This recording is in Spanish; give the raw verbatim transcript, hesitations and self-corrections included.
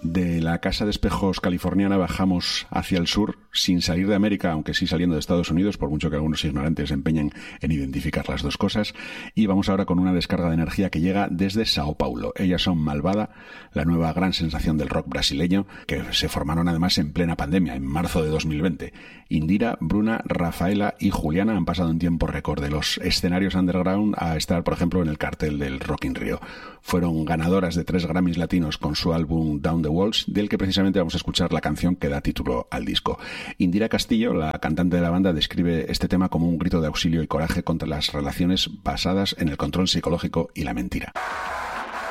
De la casa de espejos californiana bajamos hacia el sur, sin salir de América, aunque sí saliendo de Estados Unidos, por mucho que algunos ignorantes se empeñen en identificar las dos cosas. Y vamos ahora con una descarga de energía que llega desde Sao Paulo. Ellas son Malvada, la nueva gran sensación del rock brasileño, que se formaron además en plena pandemia, en marzo de dos mil veinte. Indira, Bruna, Rafaela y Juliana han pasado un tiempo récord de los escenarios underground a estar, por ejemplo, en el cartel del Rock in Rio. Fueron ganadoras de tres Grammys latinos con su álbum Down the Walls, del que precisamente vamos a escuchar la canción que da título al disco. Indira Castillo, la cantante de la banda, describe este tema como un grito de auxilio y coraje contra las relaciones basadas en el control psicológico y la mentira.